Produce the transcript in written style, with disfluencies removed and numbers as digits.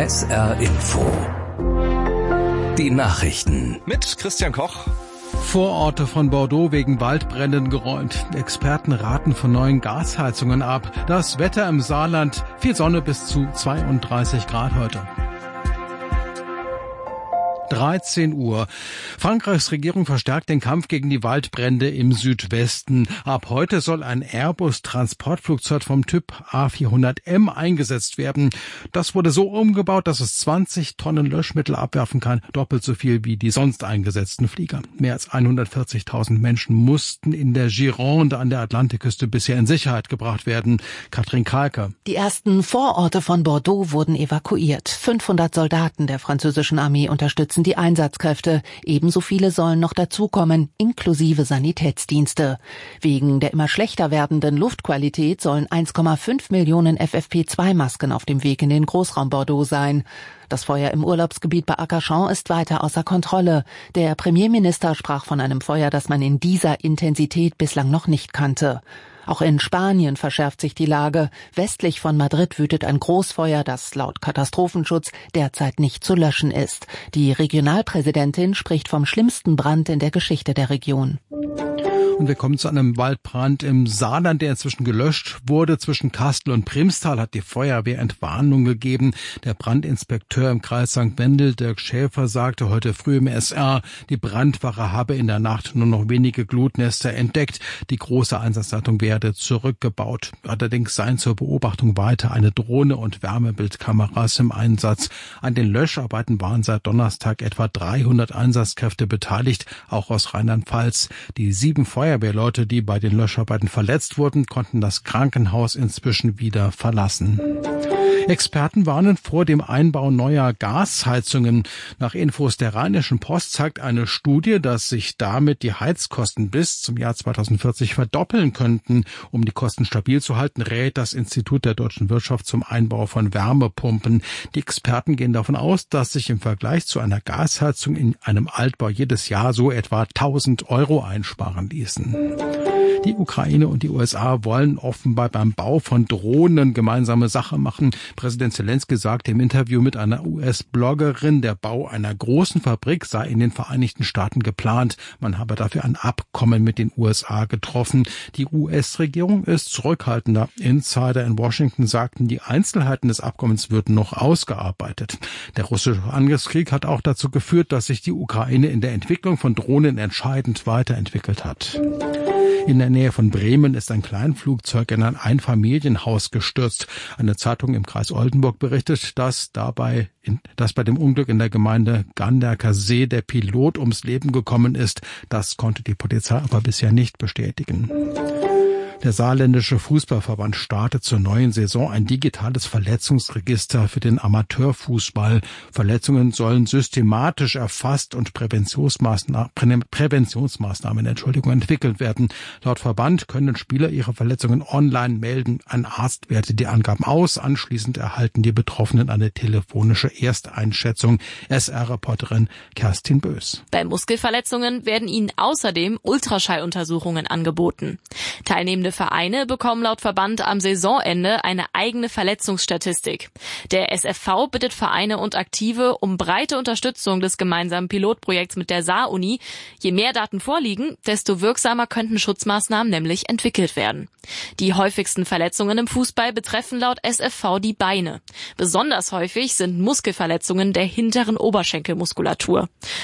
SR Info. Die Nachrichten. Mit Christian Koch. Vororte von Bordeaux wegen Waldbränden geräumt. Experten raten von neuen Gasheizungen ab. Das Wetter im Saarland, viel Sonne bis zu 32 Grad heute. 13 Uhr. Frankreichs Regierung verstärkt den Kampf gegen die Waldbrände im Südwesten. Ab heute soll ein Airbus-Transportflugzeug vom Typ A400M eingesetzt werden. Das wurde so umgebaut, dass es 20 Tonnen Löschmittel abwerfen kann, doppelt so viel wie die sonst eingesetzten Flieger. Mehr als 140.000 Menschen mussten in der Gironde an der Atlantikküste bisher in Sicherheit gebracht werden. Katrin Kalke. Die ersten Vororte von Bordeaux wurden evakuiert. 500 Soldaten der französischen Armee unterstützen die Einsatzkräfte. Ebenso viele sollen noch dazukommen, inklusive Sanitätsdienste. Wegen der immer schlechter werdenden Luftqualität sollen 1,5 Millionen FFP2-Masken auf dem Weg in den Großraum Bordeaux sein. Das Feuer im Urlaubsgebiet bei Arcachon ist weiter außer Kontrolle. Der Premierminister sprach von einem Feuer, das man in dieser Intensität bislang noch nicht kannte. Auch in Spanien verschärft sich die Lage. Westlich von Madrid wütet ein Großfeuer, das laut Katastrophenschutz derzeit nicht zu löschen ist. Die Regionalpräsidentin spricht vom schlimmsten Brand in der Geschichte der Region. Und wir kommen zu einem Waldbrand im Saarland, der inzwischen gelöscht wurde. Zwischen Kastel und Primstal hat die Feuerwehr Entwarnung gegeben. Der Brandinspekteur im Kreis St. Wendel, Dirk Schäfer, sagte heute früh im SR, die Brandwache habe in der Nacht nur noch wenige Glutnester entdeckt. Die große Einsatzleitung werde zurückgebaut. Allerdings seien zur Beobachtung weiter eine Drohne und Wärmebildkameras im Einsatz. An den Löscharbeiten waren seit Donnerstag etwa 300 Einsatzkräfte beteiligt, auch aus Rheinland-Pfalz. Die 7 Feuerwehrleute, die bei den Löscharbeiten verletzt wurden, konnten das Krankenhaus inzwischen wieder verlassen. Experten warnen vor dem Einbau neuer Gasheizungen. Nach Infos der Rheinischen Post zeigt eine Studie, dass sich damit die Heizkosten bis zum Jahr 2040 verdoppeln könnten. Um die Kosten stabil zu halten, rät das Institut der deutschen Wirtschaft zum Einbau von Wärmepumpen. Die Experten gehen davon aus, dass sich im Vergleich zu einer Gasheizung in einem Altbau jedes Jahr so etwa 1.000 € einsparen ließen. Die Ukraine und die USA wollen offenbar beim Bau von Drohnen gemeinsame Sache machen. Präsident Zelensky sagte im Interview mit einer US-Bloggerin, der Bau einer großen Fabrik sei in den Vereinigten Staaten geplant. Man habe dafür ein Abkommen mit den USA getroffen. Die US-Regierung ist zurückhaltender. Insider in Washington sagten, die Einzelheiten des Abkommens würden noch ausgearbeitet. Der russische Angriffskrieg hat auch dazu geführt, dass sich die Ukraine in der Entwicklung von Drohnen entscheidend weiterentwickelt hat. In der Nähe von Bremen ist ein Kleinflugzeug in ein Einfamilienhaus gestürzt. Eine Zeitung im Kreis Oldenburg berichtet, dass bei dem Unglück in der Gemeinde Ganderker See der Pilot ums Leben gekommen ist. Das konnte die Polizei aber bisher nicht bestätigen. Der saarländische Fußballverband startet zur neuen Saison ein digitales Verletzungsregister für den Amateurfußball. Verletzungen sollen systematisch erfasst und Präventionsmaßnahmen entwickelt werden. Laut Verband können Spieler ihre Verletzungen online melden. Ein Arzt wertet die Angaben aus. Anschließend erhalten die Betroffenen eine telefonische Ersteinschätzung. SR-Reporterin Kerstin Bös. Bei Muskelverletzungen werden ihnen außerdem Ultraschalluntersuchungen angeboten. Teilnehmende Vereine bekommen laut Verband am Saisonende eine eigene Verletzungsstatistik. Der SFV bittet Vereine und Aktive um breite Unterstützung des gemeinsamen Pilotprojekts mit der Saar-Uni. Je mehr Daten vorliegen, desto wirksamer könnten Schutzmaßnahmen nämlich entwickelt werden. Die häufigsten Verletzungen im Fußball betreffen laut SFV die Beine. Besonders häufig sind Muskelverletzungen der hinteren Oberschenkelmuskulatur.